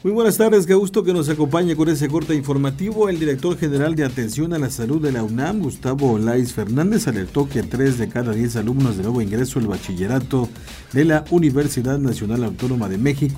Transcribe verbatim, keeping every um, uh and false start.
Muy buenas tardes, qué gusto que nos acompañe con ese corte informativo. El director general de Atención a la Salud de la UNAM, Gustavo Olaís Fernández, alertó que tres de cada diez alumnos de nuevo ingreso al bachillerato de la Universidad Nacional Autónoma de México